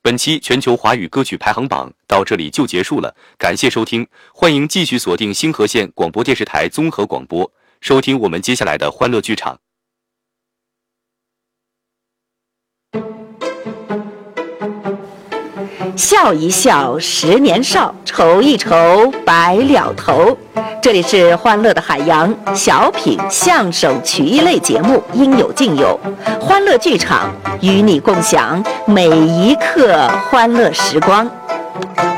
本期全球华语歌曲排行榜到这里就结束了，感谢收听，欢迎继续锁定星河县广播电视台综合广播，收听我们接下来的欢乐剧场。 笑一笑10年少，愁一愁白了头。这里是欢乐的海洋小品相声曲艺类节目，应有尽有，欢乐剧场与你共享每一刻欢乐时光。